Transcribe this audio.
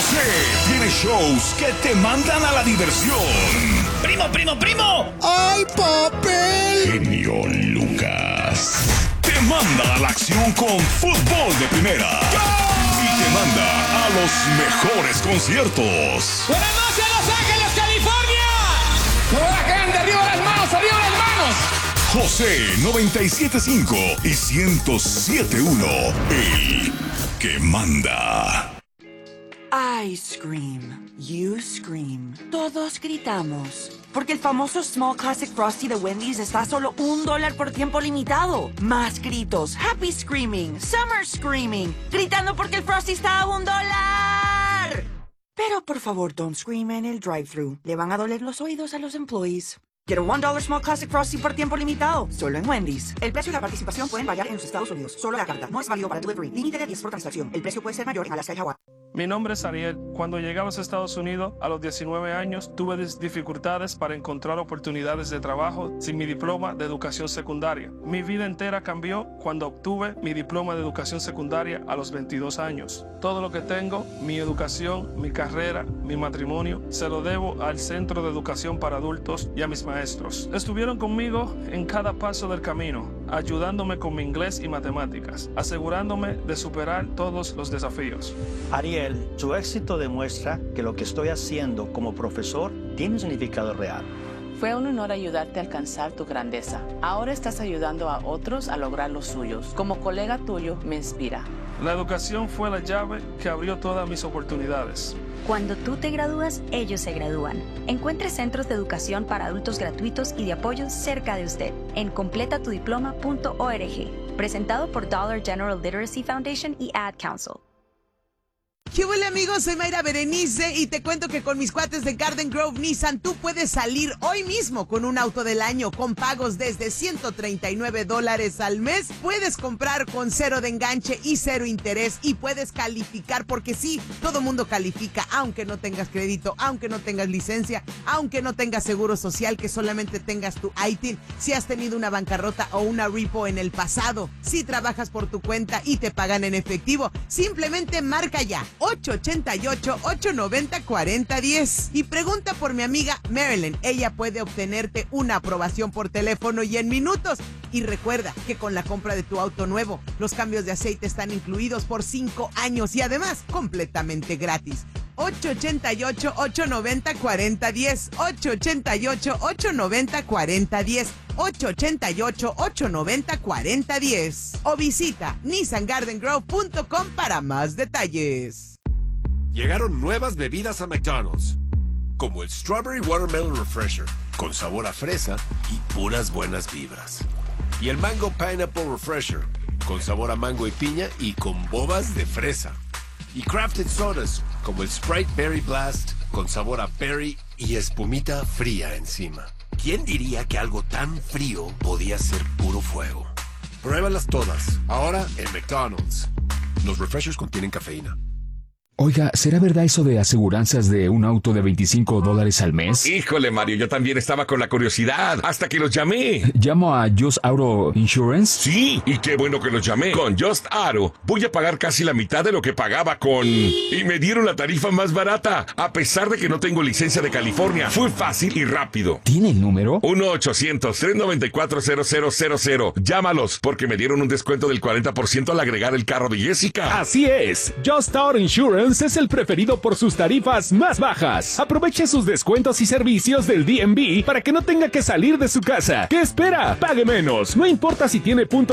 José tiene shows que te mandan a la diversión. ¡Primo, primo, primo! ¡Ay, papel! Genio Lucas te manda a la acción con fútbol de primera. Y te manda a los mejores conciertos. ¡Buenas noches, Los Ángeles, California! ¡Toda la gente, arriba las manos, arriba las manos! José 97.5 y 107.1, el que manda. I scream, you scream, todos gritamos. Porque el famoso Small Classic Frosty de Wendy's está a solo $1 por tiempo limitado. Más gritos, happy screaming, summer screaming, gritando porque el Frosty está a $1. Pero por favor, don't scream en el drive-thru. Le van a doler los oídos a los employees. Quiero $1 Small Classic Frosty por tiempo limitado, solo en Wendy's. El precio y la participación pueden variar en los Estados Unidos. Solo la carta. No es válido para delivery. Límite de 10 por transacción. El precio puede ser mayor en Alaska y Hawái. Mi nombre es Ariel. Cuando llegamos a Estados Unidos a los 19 años, tuve dificultades para encontrar oportunidades de trabajo sin mi diploma de educación secundaria. Mi vida entera cambió cuando obtuve mi diploma de educación secundaria a los 22 años. Todo lo que tengo, mi educación, mi carrera, mi matrimonio, se lo debo al Centro de Educación para Adultos y a mis maestros. Estuvieron conmigo en cada paso del camino, ayudándome con mi inglés y matemáticas, asegurándome de superar todos los desafíos. Ariel, tu éxito demuestra que lo que estoy haciendo como profesor tiene un significado real. Fue un honor ayudarte a alcanzar tu grandeza. Ahora estás ayudando a otros a lograr los suyos. Como colega tuyo, me inspira. La educación fue la llave que abrió todas mis oportunidades. Cuando tú te gradúas, ellos se gradúan. Encuentre centros de educación para adultos gratuitos y de apoyo cerca de usted en completatudiploma.org. Presentado por Dollar General Literacy Foundation y Ad Council. ¿Qué huele, amigos? Soy Mayra Berenice y te cuento que con mis cuates de Garden Grove Nissan tú puedes salir hoy mismo con un auto del año con pagos desde $139 al mes. Puedes comprar con 0 de enganche y 0 interés y puedes calificar porque sí, todo mundo califica, aunque no tengas crédito, aunque no tengas licencia, aunque no tengas seguro social, que solamente tengas tu ITIN, si has tenido una bancarrota o una repo en el pasado, si trabajas por tu cuenta y te pagan en efectivo, simplemente marca ya 888-890-4010 y pregunta por mi amiga Marilyn. Ella puede obtenerte una aprobación por teléfono y en minutos. Y recuerda que con la compra de tu auto nuevo, los cambios de aceite están incluidos por 5 años y además completamente gratis. 888-890-4010, 888-890-4010, 888-890-4010 o visita nissangardengrove.com para más detalles. Llegaron nuevas bebidas a McDonald's, como el Strawberry Watermelon Refresher, con sabor a fresa y puras buenas vibras. Y el Mango Pineapple Refresher, con sabor a mango y piña y con bobas de fresa. Y Crafted Sodas, como el Sprite Berry Blast, con sabor a berry y espumita fría encima. ¿Quién diría que algo tan frío podía ser puro fuego? Pruébalas todas, ahora en McDonald's. Los refreshers contienen cafeína. Oiga, ¿será verdad eso de aseguranzas de un auto de $25 al mes? Híjole, Mario, yo también estaba con la curiosidad, hasta que los llamé. ¿Llamo a Just Auto Insurance? Sí, y qué bueno que los llamé. Con Just Auto voy a pagar casi la mitad de lo que pagaba con... Y me dieron la tarifa más barata, a pesar de que no tengo licencia de California. Fue fácil y rápido. ¿Tiene el número? 1-800-394-0000. Llámalos, porque me dieron un descuento del 40% al agregar el carro de Jessica. Así es, Just Auto Insurance es el preferido por sus tarifas más bajas. Aproveche sus descuentos y servicios del DMV para que no tenga que salir de su casa. ¿Qué espera? Pague menos. No importa si tiene puntos